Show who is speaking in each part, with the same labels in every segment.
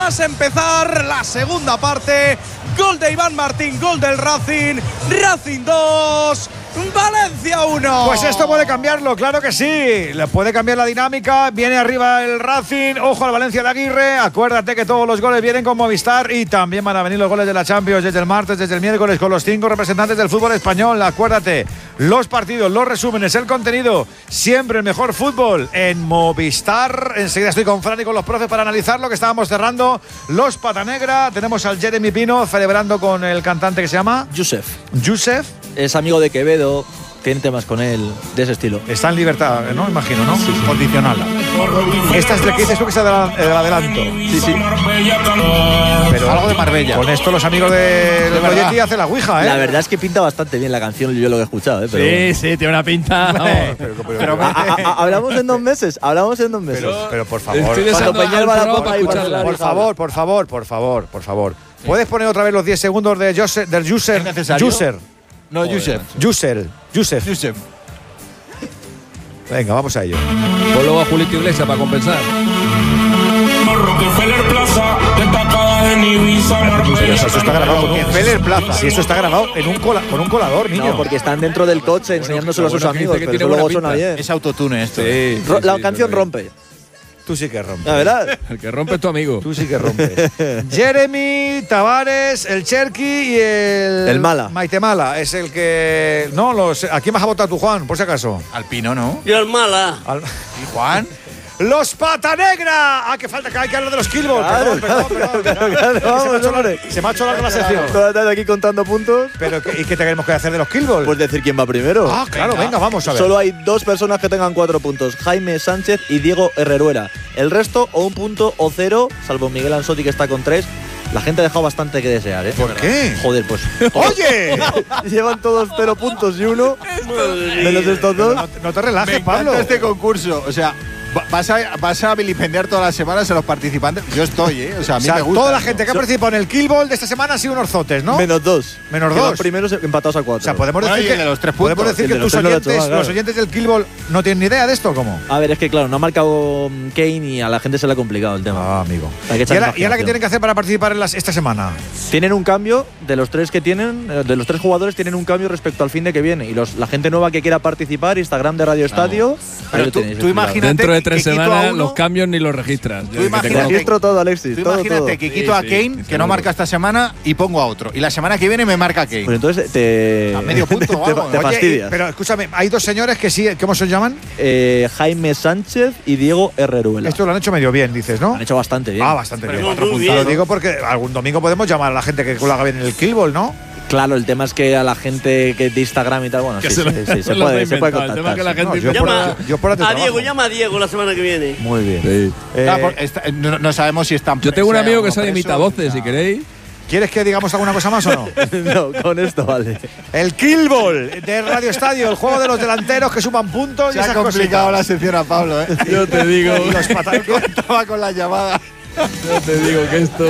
Speaker 1: Vas a empezar la segunda parte. Gol de Iván Martín, gol del Racing. Racing 2, Valencia 1.
Speaker 2: Pues esto puede cambiarlo, claro que sí. Le puede cambiar la dinámica. Viene arriba el Racing. Ojo al Valencia de Aguirre. Acuérdate que todos los goles vienen con Movistar. Y también van a venir los goles de la Champions desde el martes, desde el miércoles, con los 5 representantes del fútbol español. Acuérdate, los partidos, los resúmenes, el contenido. Siempre el mejor fútbol en Movistar. Enseguida estoy con Fran y con los profes para analizar lo que estábamos cerrando. Los Patanegra. Tenemos al Jeremy Pino celebrando con el cantante que se llama Yusef.
Speaker 3: Es amigo de Quevedo, tiene temas con él de ese estilo.
Speaker 2: Está en libertad, ¿no? Imagino, ¿no?
Speaker 3: Sí.
Speaker 2: Condicional. Esta es la que dices tú, que es el adelanto.
Speaker 3: Sí.
Speaker 2: Pero algo de Marbella. Con esto los amigos de Loyetti hacen la ouija, ¿eh?
Speaker 3: La verdad es que pinta bastante bien la canción, yo lo he escuchado, ¿eh? Pero
Speaker 4: sí, tiene una pinta.
Speaker 3: pero hablamos en 2 meses.
Speaker 2: Pero por favor.
Speaker 4: Estoy deseando
Speaker 3: Cuando Peñal va a la Copa y
Speaker 4: escucharla.
Speaker 2: Por favor. ¿Puedes poner otra vez los 10 segundos de Yusef?
Speaker 5: No,
Speaker 2: Yusef. Venga, vamos a ello.
Speaker 4: Pues luego a Julito Iglesias para compensar.
Speaker 2: Si esto está grabado con Rockefeller Plaza. Si esto está grabado con un colador, niño.
Speaker 3: No, porque están dentro del coche enseñándoselo a sus amigos,
Speaker 4: que
Speaker 3: pero
Speaker 4: tiene
Speaker 3: eso luego
Speaker 4: buena
Speaker 3: suena
Speaker 4: pinta.
Speaker 3: bien.
Speaker 5: Es autotune esto.
Speaker 4: Sí,
Speaker 3: La canción rompe.
Speaker 2: Tú sí que rompes.
Speaker 3: La verdad.
Speaker 4: El que rompe es tu amigo.
Speaker 2: Tú sí que rompes. Jeremy, Tavares, el Cherky y el
Speaker 3: Mala.
Speaker 2: Maitemala. Es el que. No, ¿a quién vas a votar tú, Juan? Por si acaso.
Speaker 5: Al Pino, ¿no?
Speaker 6: Y el Mala.
Speaker 5: ¿Y Juan?
Speaker 2: ¡Los Patanegra! ¡Ah, que falta! Que hay que hablar de los Killball.
Speaker 3: Claro, vamos, hombre.
Speaker 2: Se me ha hecho larga la sección.
Speaker 3: Toda la tarde aquí contando puntos.
Speaker 2: ¿Y qué tenemos que hacer de los Killball?
Speaker 3: Pues decir quién va primero.
Speaker 2: Ah, claro, venga, vamos a ver.
Speaker 3: Solo hay 2 personas que tengan 4 puntos: Jaime Sánchez y Diego Herreruela. El resto, o 1 punto o 0, salvo Miguel Ansotti, que está con 3. La gente ha dejado bastante que desear, ¿eh?
Speaker 2: ¿Por qué?
Speaker 3: Joder, pues.
Speaker 2: ¡Oye!
Speaker 3: Llevan todos 0 puntos y 1. Menos estos 2.
Speaker 2: No te relajes,
Speaker 5: Me
Speaker 2: Pablo.
Speaker 5: encanta este concurso. O sea, vas a vilipendiar todas las semanas a los participantes. Yo estoy, ¿eh? O sea, a mí me gusta.
Speaker 2: Toda la gente que ha participado en el Killball de esta semana ha sido unos zotes, ¿no?
Speaker 3: Menos 2.
Speaker 2: Menos
Speaker 3: Que van
Speaker 2: 2.
Speaker 3: primeros empatados a 4.
Speaker 2: O sea, podemos
Speaker 5: Bueno,
Speaker 2: decir
Speaker 5: y el de los 3 puntos.
Speaker 2: podemos decir
Speaker 3: El de
Speaker 2: que
Speaker 3: los
Speaker 2: tus
Speaker 3: 3 no lo ha hecho,
Speaker 2: oyentes,
Speaker 3: claro.
Speaker 2: los oyentes del Killball no tienen ni idea de esto, ¿o cómo?
Speaker 3: A ver, es que claro, no ha marcado Kane y a la gente se le ha complicado el tema.
Speaker 2: Ah, amigo.
Speaker 3: Hay que
Speaker 2: ¿Y
Speaker 3: echar
Speaker 2: ahora qué
Speaker 3: imaginación.
Speaker 2: tienen que hacer para participar en esta semana?
Speaker 3: Tienen un cambio de los 3 que tienen, de los 3 jugadores tienen un cambio respecto al fin de que viene. Y la gente nueva que quiera participar, Instagram de Radio Estadio.
Speaker 5: Pero
Speaker 3: ahí lo
Speaker 5: tú
Speaker 3: tenéis explicado.
Speaker 5: imagínate
Speaker 4: Dentro de
Speaker 5: que
Speaker 4: 3
Speaker 5: quito a
Speaker 4: semanas
Speaker 5: uno.
Speaker 4: los cambios ni los registras.
Speaker 5: Tú imagínate-
Speaker 3: Registro todo, Alexis.
Speaker 5: Tú
Speaker 3: todo,
Speaker 5: imagínate
Speaker 3: todo.
Speaker 5: que quito a Kane, que no marca esta semana, y pongo a otro. Y la semana que viene me marca Kane.
Speaker 3: Pues entonces te.
Speaker 5: A medio punto o algo.
Speaker 3: te
Speaker 2: Oye,
Speaker 3: fastidias.
Speaker 2: pero escúchame, hay 2 señores que sí, ¿cómo se llaman?
Speaker 3: Jaime Sánchez y Diego Herreruela.
Speaker 2: Esto lo han hecho medio bien, dices, ¿no?
Speaker 3: Han hecho bastante bien.
Speaker 2: Ah, bastante bien.
Speaker 6: Muy
Speaker 2: 4 puntos.
Speaker 6: bien.
Speaker 2: Lo digo porque algún domingo podemos llamar a la gente que lo haga bien en el Killball, ¿no?
Speaker 3: Claro, el tema es que a la gente que de Instagram y tal, bueno,
Speaker 4: Que
Speaker 3: sí,
Speaker 4: se lo-
Speaker 3: se
Speaker 4: se lo
Speaker 3: puede
Speaker 4: ha inventado. El tema
Speaker 3: contactar.
Speaker 4: es que la
Speaker 3: sí.
Speaker 4: gente
Speaker 2: yo
Speaker 6: Llama
Speaker 2: yo por
Speaker 6: a Diego,
Speaker 2: trabajo.
Speaker 6: llama a Diego la semana que viene.
Speaker 3: Muy bien.
Speaker 4: Sí.
Speaker 5: Claro, no sabemos si están.
Speaker 4: Yo tengo un
Speaker 5: si hay
Speaker 4: amigo que
Speaker 5: alguno
Speaker 4: sabe
Speaker 5: preso,
Speaker 4: imita voces,
Speaker 5: o sea.
Speaker 4: si queréis.
Speaker 2: ¿Quieres que digamos alguna cosa más o no?
Speaker 3: No, con esto vale.
Speaker 2: El Killball de Radio Estadio, el juego de los delanteros que suman puntos y
Speaker 5: Se ha
Speaker 2: esas
Speaker 5: complicado
Speaker 2: cositas.
Speaker 5: la sección a Pablo, ¿eh?
Speaker 4: Yo te digo,
Speaker 2: Y los Patanegra.
Speaker 5: Estaba con la llamada.
Speaker 4: yo te digo que esto.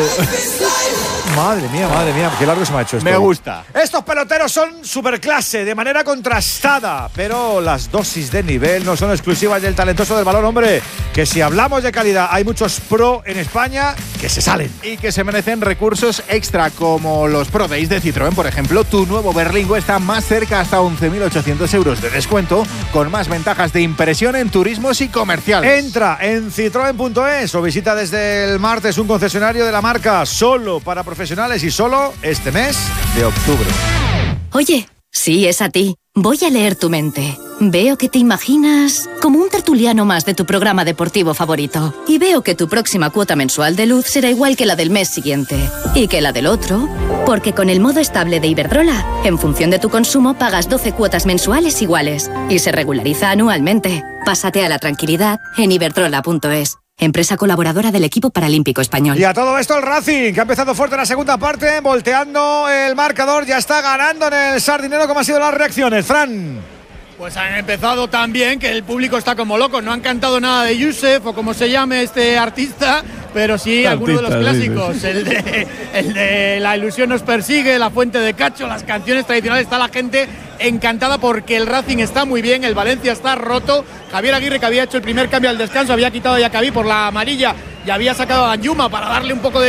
Speaker 2: Madre mía, qué largo se me ha hecho esto.
Speaker 5: Me gusta.
Speaker 2: Estos peloteros son superclase, de manera contrastada, pero las dosis de nivel no son exclusivas del talentoso del balón, hombre, que si hablamos de calidad, hay muchos pro en España que se salen.
Speaker 5: Y que se merecen recursos extra, como los Pro Days de Citroën, por ejemplo. Tu nuevo Berlingo está más cerca, hasta 11.800 euros de descuento, con más ventajas de impresión en turismos y comerciales.
Speaker 2: Entra en citroen.es o visita desde el martes un concesionario de la marca solo para profesionales y solo este mes de octubre.
Speaker 7: Oye, sí, es a ti. Voy a leer tu mente. Veo que te imaginas como un tertuliano más de tu programa deportivo favorito. Y veo que tu próxima cuota mensual de luz será igual que la del mes siguiente. Y que la del otro. Porque con el modo estable de Iberdrola, en función de tu consumo pagas 12 cuotas mensuales iguales. Y se regulariza anualmente. Pásate a la tranquilidad en iberdrola.es. Empresa colaboradora del equipo paralímpico español.
Speaker 2: Y a todo esto el Racing, que ha empezado fuerte en la segunda parte, volteando el marcador, ya está ganando en el Sardinero. ¿Cómo han sido las reacciones, Fran?
Speaker 8: Pues han empezado tan bien que el público está como loco. No han cantado nada de Yusef o como se llame este artista, pero sí algunos de los clásicos.
Speaker 4: Sí.
Speaker 8: El de La ilusión nos persigue, La fuente de Cacho, las canciones tradicionales. Está la gente encantada porque el Racing está muy bien, el Valencia está roto. Javier Aguirre, que había hecho el primer cambio al descanso, había quitado a Yacabí por la amarilla y había sacado a Danjuma para darle un poco de